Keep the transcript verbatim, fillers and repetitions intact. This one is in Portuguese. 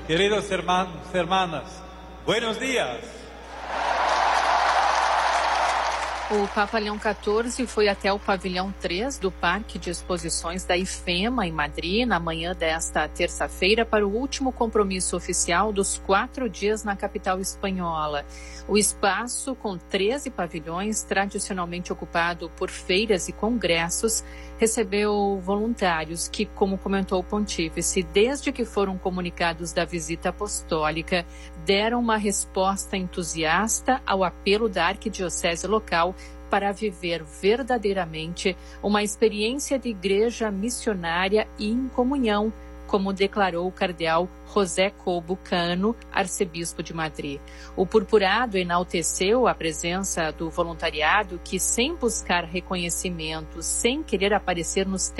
queridos hermanos, hermanas, buenos días. O Papa Leão quatorze foi até o pavilhão três do Parque de Exposições da IFEMA, em Madrid, na manhã desta terça-feira, para o último compromisso oficial dos quatro dias na capital espanhola. O espaço, com treze pavilhões, tradicionalmente ocupado por feiras e congressos, recebeu voluntários que, como comentou o pontífice, desde que foram comunicados da visita apostólica, deram uma resposta entusiasta ao apelo da arquidiocese local para viver verdadeiramente uma experiência de igreja missionária e em comunhão, como declarou o cardeal José Cobo Cano, arcebispo de Madrid. O purpurado enalteceu a presença do voluntariado que, sem buscar reconhecimento, sem querer aparecer nos